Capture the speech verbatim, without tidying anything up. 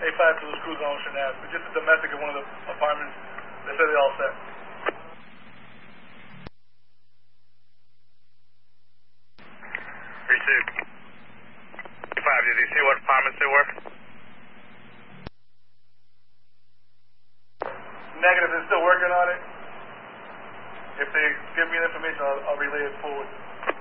A five to the crews on Ocean Ave. It's just a domestic in one of the apartments. They said they all set. three two. A five, did you see what apartments they were? Negative, they're still working on it. If they give me the information, I'll, I'll relay it forward.